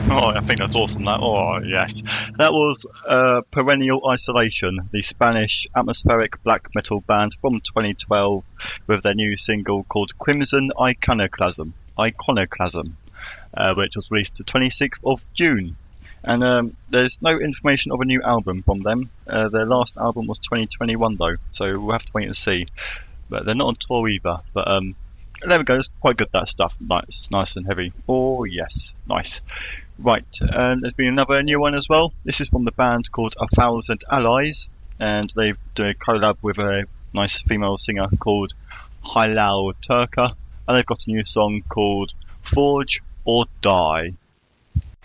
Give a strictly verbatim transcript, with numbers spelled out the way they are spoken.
Oh, I think that's awesome. That. Oh, yes. That was uh, Perennial Isolation, the Spanish atmospheric black metal band from twenty twelve, with their new single called Crimson Iconoclasm. Iconoclasm, uh, which was released the twenty-sixth of June. And um, there's no information of a new album from them. Uh, their last album was twenty twenty-one, though, so we'll have to wait and see. But they're not on tour either. But um, there we go. It's quite good, that stuff. Nice, nice and heavy. Oh, yes. Nice. Right, um, there's been another new one as well. This is from the band called A Thousand Allies, and they've done a collab with a nice female singer called Hilal Turka, and they've got a new song called Forge or Die.